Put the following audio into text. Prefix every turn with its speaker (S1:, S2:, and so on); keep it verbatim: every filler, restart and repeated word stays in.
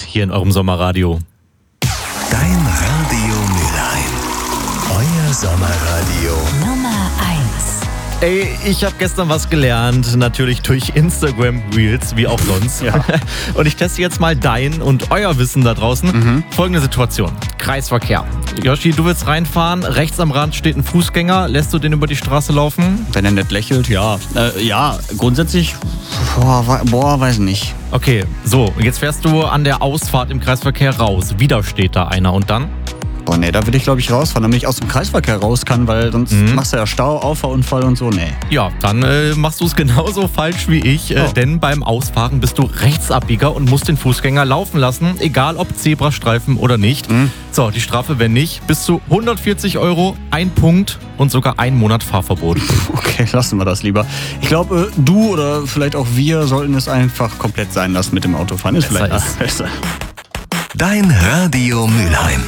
S1: hier in eurem Sommerradio.
S2: Dein Radio Mülheim. Euer Sommerradio.
S3: Nummer eins.
S1: Ey, ich habe gestern was gelernt, natürlich durch Instagram Reels, wie auch sonst.
S4: Ja.
S1: Und ich teste jetzt mal dein und euer Wissen da draußen.
S4: Mhm.
S1: Folgende Situation. Kreisverkehr. Yoshi, du willst reinfahren, rechts am Rand steht ein Fußgänger, lässt du den über die Straße laufen?
S4: Wenn er nicht lächelt, ja. Äh, ja, grundsätzlich, boah, wa- boah, weiß nicht.
S1: Okay, so, und jetzt fährst du an der Ausfahrt im Kreisverkehr raus. Wieder steht da einer und dann?
S4: Boah, nee, da will ich, glaube ich, rausfahren, damit ich aus dem Kreisverkehr raus kann, weil sonst
S1: Mhm.
S4: machst du ja Stau, Auffahrunfall und so, nee.
S1: Ja, dann äh, machst du es genauso falsch wie ich, äh,
S4: Oh.
S1: denn beim Ausfahren bist du Rechtsabbieger und musst den Fußgänger laufen lassen, egal ob Zebrastreifen oder nicht.
S4: Mhm.
S1: So, die Strafe, wenn nicht, bis zu hundertvierzig Euro, ein Punkt und sogar ein Monat Fahrverbot.
S4: Okay, lassen wir das lieber. Ich glaube, äh, du oder vielleicht auch wir sollten es einfach komplett sein lassen mit dem Autofahren. Ist
S1: Besser
S4: vielleicht
S1: ist.
S4: besser.
S2: Dein Radio Mülheim.